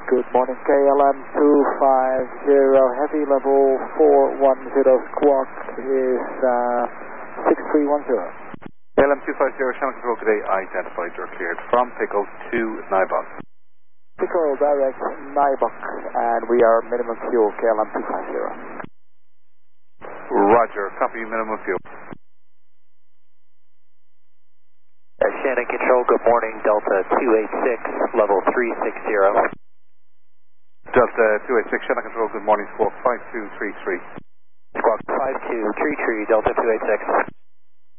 Good morning, KLM 250, heavy level 410, squawk is 6310. KLM 250, channel control today identified, you're cleared from Pickle to Nybok. Pickle direct Nybok, and we are minimum fuel, KLM 250. Roger, copy minimum fuel. Shannon Control, good morning, Delta 286, level 360. Delta 286, Shannon Control, good morning, squawk 5233. Squawk 5233, Delta 286.